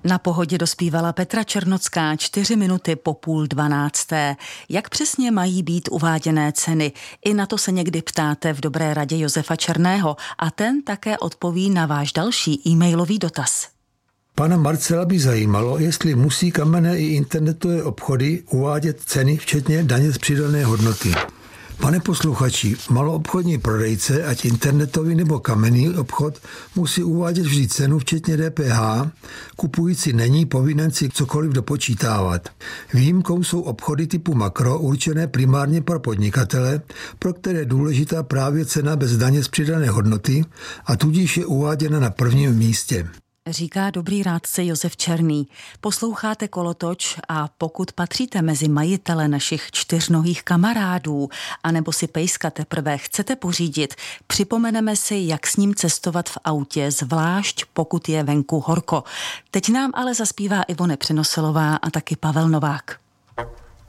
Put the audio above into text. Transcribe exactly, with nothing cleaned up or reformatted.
Na Pohodě dospívala Petra Černocká čtyři minuty po půl dvanácté. Jak přesně mají být uváděné ceny? I na to se někdy ptáte v Dobré radě Josefa Černého a ten také odpoví na váš další e-mailový dotaz. Pana Marcela by zajímalo, jestli musí kamenné i internetové obchody uvádět ceny včetně daně z přidané hodnoty. Pane posluchači, maloobchodní prodejce, ať internetový nebo kamenný obchod, musí uvádět vždy cenu včetně D P H. Kupující není povinen si cokoliv dopočítávat. Výjimkou jsou obchody typu makro, určené primárně pro podnikatele, pro které je důležitá právě cena bez daně z přidané hodnoty a tudíž je uváděna na prvním místě. Říká dobrý rádce Josef Černý. Posloucháte Kolotoč a pokud patříte mezi majitele našich čtyřnohých kamarádů, anebo si pejska teprve chcete pořídit, připomeneme si, jak s ním cestovat v autě, zvlášť pokud je venku horko. Teď nám ale zaspívá Ivone Přenoselová a taky Pavel Novák.